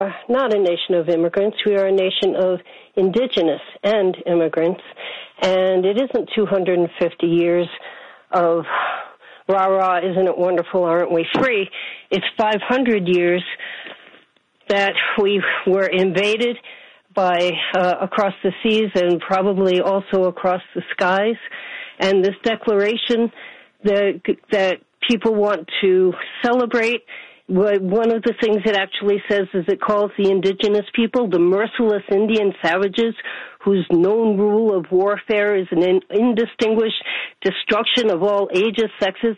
not a nation of immigrants. We are a nation of indigenous and immigrants. And it isn't 250 years of rah-rah, isn't it wonderful, aren't we free? It's 500 years that we were invaded by across the seas and probably also across the skies. And this declaration that people want to celebrate, one of the things it actually says is it calls the indigenous people the merciless Indian savages whose known rule of warfare is an indistinguished destruction of all ages, sexes,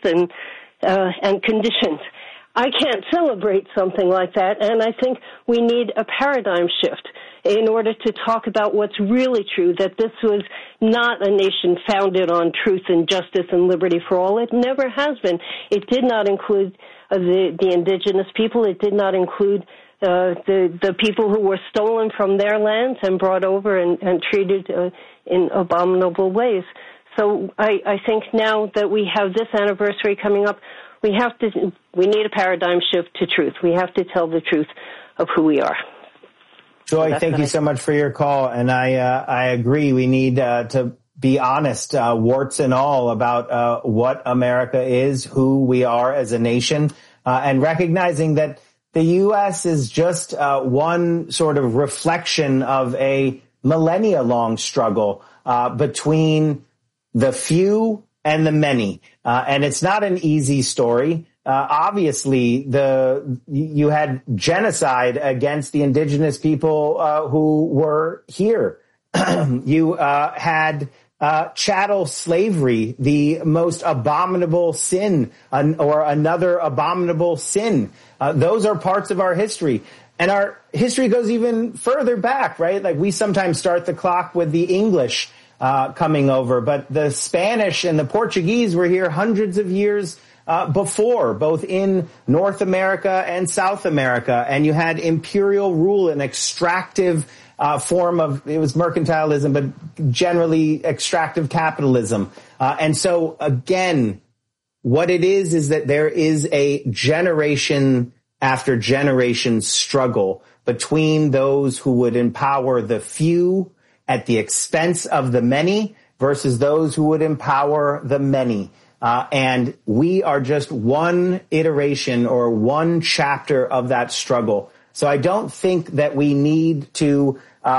and conditions. I can't celebrate something like that, and I think we need a paradigm shift in order to talk about what's really true, that this was not a nation founded on truth and justice and liberty for all. It never has been. It did not include the indigenous people. It did not include the people who were stolen from their lands and brought over and treated in abominable ways. So I think now that we have this anniversary coming up, we need a paradigm shift to truth. We have to tell the truth of who we are. Joy, thank you so much for your call, and I agree. We need to be honest, warts and all, about what America is, who we are as a nation, and recognizing that the U.S. is just one sort of reflection of a millennia-long struggle between the few and the many, and it's not an easy story. Obviously, you had genocide against the indigenous people who were here. You had chattel slavery, the most abominable sin, or another abominable sin. Those are parts of our history. And our history goes even further back, right? Like, we sometimes start the clock with the English coming over, but the Spanish and the Portuguese were here hundreds of years before, both in North America and South America. And you had imperial rule, an extractive form of, it was mercantilism, but generally extractive capitalism. And so, again, what it is that there is a generation after generation struggle between those who would empower the few at the expense of the many versus those who would empower the many. And we are just one iteration or one chapter of that struggle. So I don't think that we need to,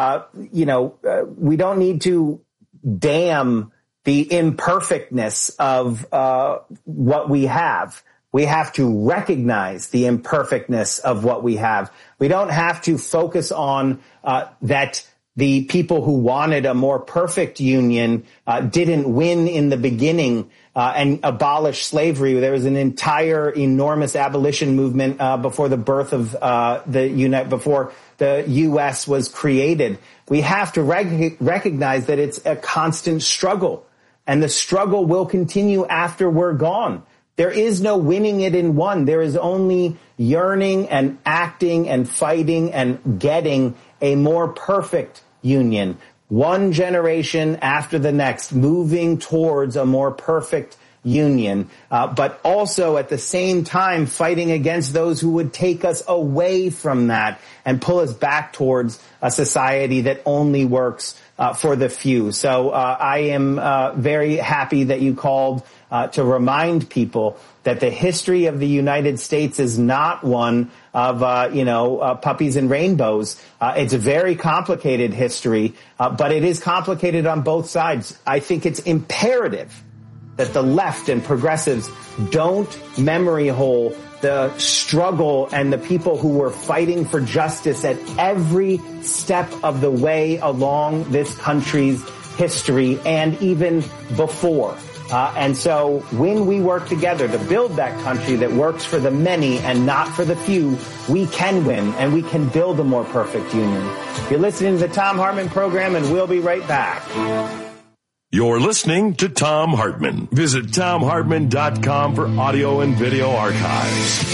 we don't need to damn the imperfectness of what we have. We have to recognize the imperfectness of what we have. We don't have to focus on that the people who wanted a more perfect union didn't win in the beginning and abolish slavery. There was an entire enormous abolition movement before the birth of before the U.S. was created. We have to recognize that it's a constant struggle, and the struggle will continue after we're gone. There is no winning it in one. There is only yearning and acting and fighting and getting a more perfect union, one generation after the next, moving towards a more perfect union, but also at the same time fighting against those who would take us away from that and pull us back towards a society that only works for the few. So I am very happy that you called to remind people that the history of the United States is not one of, puppies and rainbows. It's a very complicated history, but it is complicated on both sides. I think it's imperative that the left and progressives don't memory hole the struggle and the people who were fighting for justice at every step of the way along this country's history and even before. And so when we work together to build that country that works for the many and not for the few, we can win and we can build a more perfect union. You're listening to the Thom Hartmann Program, and we'll be right back. You're listening to Thom Hartmann. Visit ThomHartmann.com for audio and video archives.